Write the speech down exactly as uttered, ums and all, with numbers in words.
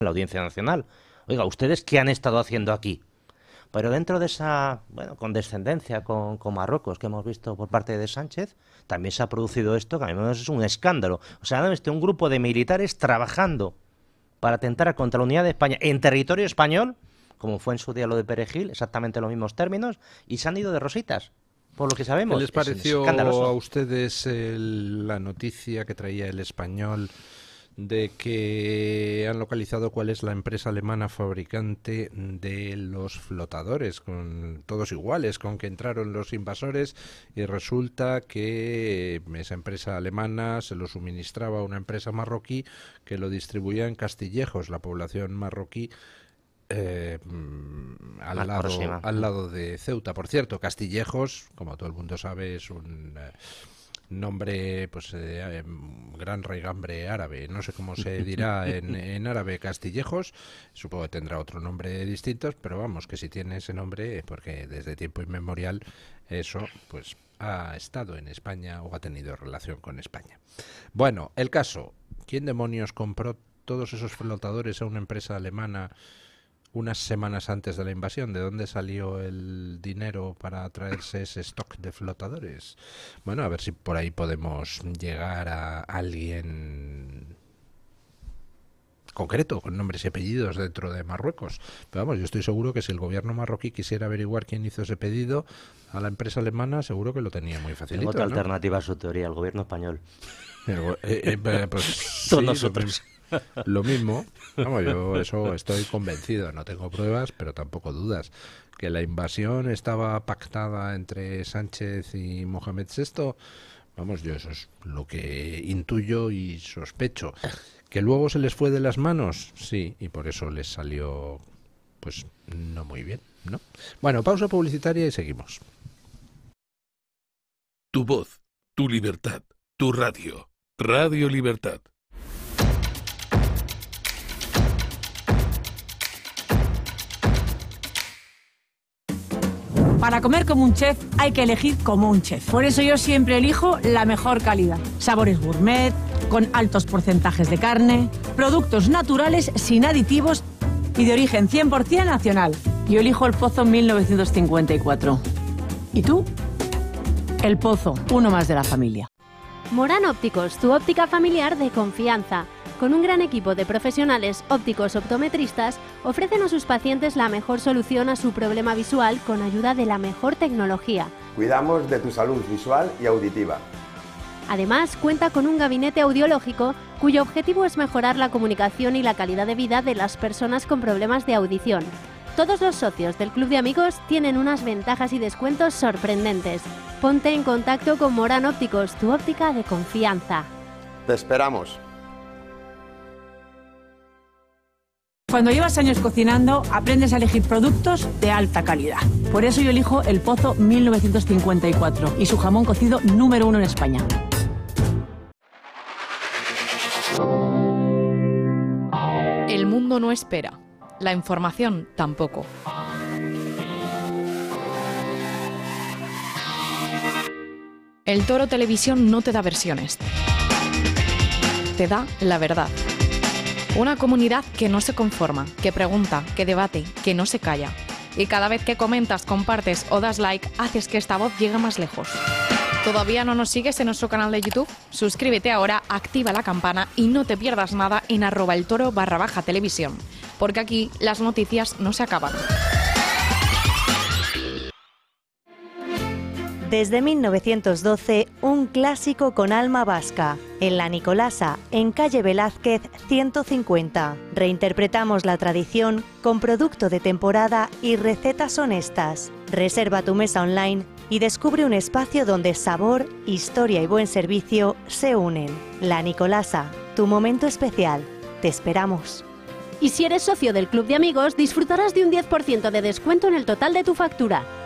la Audiencia Nacional. Oiga, ¿ustedes qué han estado haciendo aquí? Pero dentro de esa, bueno, condescendencia con, con Marruecos que hemos visto por parte de Sánchez, también se ha producido esto, que a mí es un escándalo. O sea, este, un grupo de militares trabajando para atentar contra la unidad de España en territorio español, como fue en su día lo de Perejil, exactamente los mismos términos, y se han ido de rositas, por lo que sabemos. ¿Qué les pareció es a ustedes el, la noticia que traía El Español de que han localizado cuál es la empresa alemana fabricante de los flotadores, con todos iguales, con que entraron los invasores, y resulta que esa empresa alemana se lo suministraba a una empresa marroquí que lo distribuía en Castillejos, la población marroquí eh, al, lado, al lado de Ceuta? Por cierto, Castillejos, como todo el mundo sabe, es un... Eh, nombre, pues, eh, gran raigambre árabe. No sé cómo se dirá en, en árabe Castillejos. Supongo que tendrá otro nombre distinto, pero vamos, que si tiene ese nombre, porque desde tiempo inmemorial eso, pues, ha estado en España o ha tenido relación con España. Bueno, el caso. ¿Quién demonios compró todos esos flotadores a una empresa alemana unas semanas antes de la invasión? ¿De dónde salió el dinero para traerse ese stock de flotadores? Bueno, a ver si por ahí podemos llegar a alguien concreto, con nombres y apellidos dentro de Marruecos. Pero vamos, yo estoy seguro que si el gobierno marroquí quisiera averiguar quién hizo ese pedido a la empresa alemana, seguro que lo tenía muy facilito. Tengo otra ¿no? alternativa a su teoría, el gobierno español. Eh, eh, eh, pues, Todos sí, nosotros. Lo mismo, vamos, yo eso estoy convencido, no tengo pruebas, pero tampoco dudas, que la invasión estaba pactada entre Sánchez y Mohamed sexto, vamos, yo eso es lo que intuyo y sospecho. ¿Que luego se les fue de las manos? Sí, y por eso les salió, pues, no muy bien, ¿no? Bueno, pausa publicitaria y seguimos. Tu voz, tu libertad, tu radio, Radio Libertad. Para comer como un chef hay que elegir como un chef. Por eso yo siempre elijo la mejor calidad. Sabores gourmet, con altos porcentajes de carne, productos naturales sin aditivos y de origen cien por ciento nacional. Yo elijo El Pozo mil novecientos cincuenta y cuatro. ¿Y tú? El Pozo, uno más de la familia. Morán Ópticos, tu óptica familiar de confianza. Con un gran equipo de profesionales ópticos optometristas, ofrecen a sus pacientes la mejor solución a su problema visual con ayuda de la mejor tecnología. Cuidamos de tu salud visual y auditiva. Además, cuenta con un gabinete audiológico cuyo objetivo es mejorar la comunicación y la calidad de vida de las personas con problemas de audición. Todos los socios del Club de Amigos tienen unas ventajas y descuentos sorprendentes. Ponte en contacto con Morán Ópticos, tu óptica de confianza. Te esperamos. Cuando llevas años cocinando, aprendes a elegir productos de alta calidad. Por eso yo elijo El Pozo mil novecientos cincuenta y cuatro y su jamón cocido número uno en España. El mundo no espera. La información tampoco. El Toro Televisión no te da versiones. Te da la verdad. Una comunidad que no se conforma, que pregunta, que debate, que no se calla. Y cada vez que comentas, compartes o das like, haces que esta voz llegue más lejos. ¿Todavía no nos sigues en nuestro canal de YouTube? Suscríbete ahora, activa la campana y no te pierdas nada en arroba el toro barra baja televisión. Porque aquí las noticias no se acaban. Desde mil novecientos doce, un clásico con alma vasca. En La Nicolasa, en calle Velázquez ciento cincuenta. Reinterpretamos la tradición con producto de temporada y recetas honestas. Reserva tu mesa online y descubre un espacio donde sabor, historia y buen servicio se unen. La Nicolasa, tu momento especial. Te esperamos. Y si eres socio del Club de Amigos, disfrutarás de un diez por ciento de descuento en el total de tu factura.